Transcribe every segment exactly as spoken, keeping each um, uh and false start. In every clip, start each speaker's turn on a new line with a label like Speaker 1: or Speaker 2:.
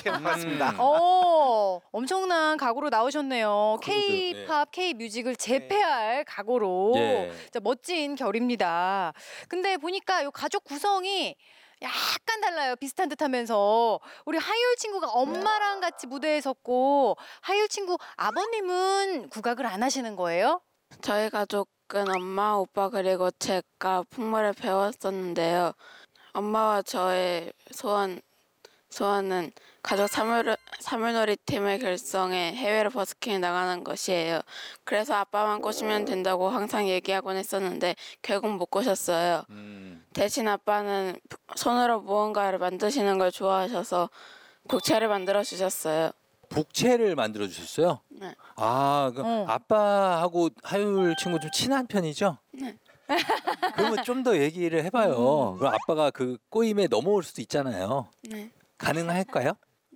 Speaker 1: 이렇게 나왔습니다.
Speaker 2: 음.
Speaker 3: 어, 엄청난 각오로 나오셨네요.
Speaker 2: 그러게요.
Speaker 3: K-팝, K-뮤직을 재패할 각오로.
Speaker 2: 예.
Speaker 3: 진짜 멋진 결입니다. 근데 보니까 요 가족 구성이 약간 달라요. 비슷한 듯 하면서. 우리 하율 친구가 엄마랑 같이 무대에 섰고, 하율 친구 아버님은 국악을 안 하시는 거예요?
Speaker 4: 저희 가족은 엄마, 오빠 그리고 제가 풍물을 배웠었는데요. 엄마와 저의 소원, 소원은 가족 사물, 사물놀이 팀을 결성해 해외로 버스킹에 나가는 것이에요. 그래서 아빠만 꼬시면 된다고 항상 얘기하곤 했었는데 결국 못 꼬셨어요.
Speaker 2: 음.
Speaker 4: 대신 아빠는 손으로 무언가를 만드시는 걸 좋아하셔서 국채를 만들어 주셨어요.
Speaker 2: 북채를 만들어 주셨어요?
Speaker 4: 네.
Speaker 2: 아, 그
Speaker 3: 어.
Speaker 2: 아빠하고 하율 친구 좀 친한 편이죠?
Speaker 4: 네.
Speaker 2: 그러면 좀 더 얘기를 해봐요. 그럼 아빠가 그 꼬임에 넘어올 수도 있잖아요.
Speaker 4: 네.
Speaker 2: 가능할까요?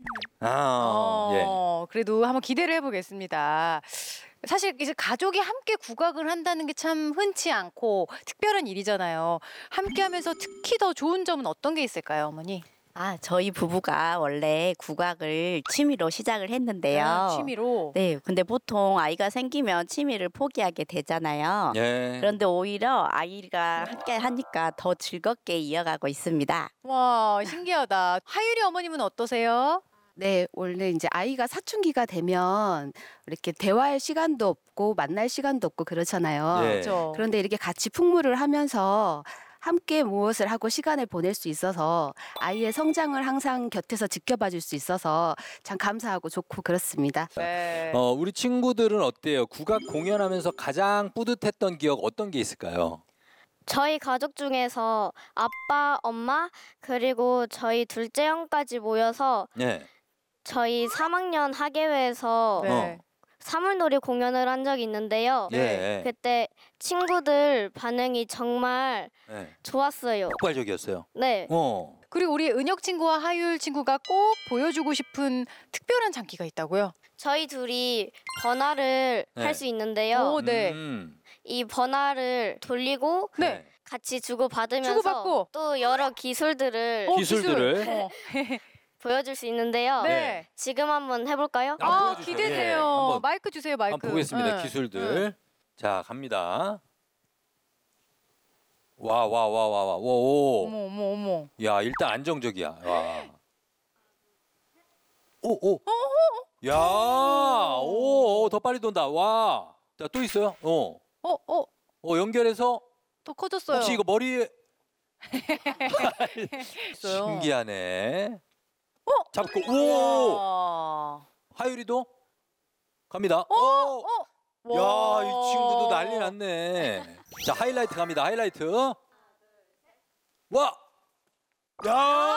Speaker 2: 아, 예.
Speaker 3: 어, 그래도 한번 기대를 해보겠습니다. 사실 이제 가족이 함께 국악을 한다는 게 참 흔치 않고 특별한 일이잖아요. 함께 하면서 특히 더 좋은 점은 어떤 게 있을까요, 어머니?
Speaker 5: 아, 저희 부부가 원래 국악을 취미로 시작을 했는데요.
Speaker 3: 아, 취미로.
Speaker 5: 네, 근데 보통 아이가 생기면 취미를 포기하게 되잖아요.
Speaker 2: 예.
Speaker 5: 그런데 오히려 아이가 함께 하니까 더 즐겁게 이어가고 있습니다.
Speaker 3: 와, 신기하다. 하율이 어머님은 어떠세요?
Speaker 6: 네, 원래 이제 아이가 사춘기가 되면 이렇게 대화할 시간도 없고 만날 시간도 없고 그렇잖아요.
Speaker 2: 예.
Speaker 3: 그렇죠.
Speaker 6: 그런데 이렇게 같이 풍물을 하면서 함께 무엇을 하고 시간을 보낼 수 있어서 아이의 성장을 항상 곁에서 지켜봐 줄 수 있어서 참 감사하고 좋고 그렇습니다.
Speaker 3: 네.
Speaker 2: 어, 우리 친구들은 어때요? 국악 공연하면서 가장 뿌듯했던 기억 어떤 게 있을까요?
Speaker 7: 저희 가족 중에서 아빠, 엄마, 그리고 저희 둘째 형까지 모여서
Speaker 2: 네.
Speaker 7: 저희 삼 학년 학예회에서
Speaker 3: 네.
Speaker 7: 사물놀이 공연을 한 적이 있는데요.
Speaker 2: 예.
Speaker 7: 그때 친구들 반응이 정말
Speaker 2: 네.
Speaker 7: 좋았어요.
Speaker 2: 폭발적이었어요.
Speaker 7: 네.
Speaker 2: 어.
Speaker 3: 그리고 우리 은혁 친구와 하율 친구가 꼭 보여주고 싶은 특별한 장기가 있다고요?
Speaker 7: 저희 둘이 번화를
Speaker 2: 네.
Speaker 7: 할 수 있는데요.
Speaker 3: 오, 네.
Speaker 2: 음.
Speaker 7: 이 번화를 돌리고
Speaker 3: 네.
Speaker 7: 같이 주고 받으면서
Speaker 3: 주고받고.
Speaker 7: 또 여러 기술들을
Speaker 3: 어,
Speaker 2: 기술들을.
Speaker 3: 기술. 어.
Speaker 7: 보여줄 수 있는데요.
Speaker 3: 네.
Speaker 7: 지금 한번 해볼까요?
Speaker 2: 아,
Speaker 3: 아,
Speaker 2: 보여주세요.
Speaker 3: 기대돼요.
Speaker 2: 예, 한번-
Speaker 3: 마이크 주세요, 마이크.
Speaker 2: 한번 보겠습니다.
Speaker 3: 응.
Speaker 2: 기술들. 자, 갑니다. 와, 와, 와, 와, 와. 오, 오.
Speaker 3: 어머, 어머, 어머.
Speaker 2: 야, 일단 안정적이야. 와. 오, 오. 야, 오, 오, 더 빨리 돈다. 와. 자, 또 있어요? 어.
Speaker 3: 어, 어,
Speaker 2: 어, 연결해서
Speaker 3: 더 커졌어요.
Speaker 2: 혹시 이거 머리에
Speaker 3: 있어요.
Speaker 2: 신기하네. 어? 잡고 오!
Speaker 3: 와.
Speaker 2: 하율이도 갑니다.
Speaker 3: 어,
Speaker 2: 오!
Speaker 3: 어.
Speaker 2: 야, 이 친구도 난리 났네. 자, 하이라이트 갑니다. 하이라이트. 와! 야!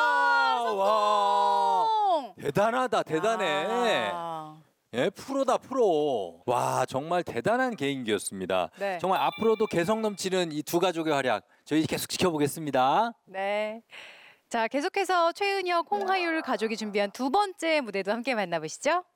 Speaker 2: 와!
Speaker 3: 어.
Speaker 2: 대단하다. 대단해.
Speaker 3: 아.
Speaker 2: 예, 프로다, 프로. 와, 정말 대단한 개인기였습니다.
Speaker 3: 네.
Speaker 2: 정말 앞으로도 개성 넘치는 이 두 가족의 활약 저희 계속 지켜보겠습니다.
Speaker 3: 네. 자, 계속해서 최은혁, 홍하율 가족이 준비한 두 번째 무대도 함께 만나보시죠.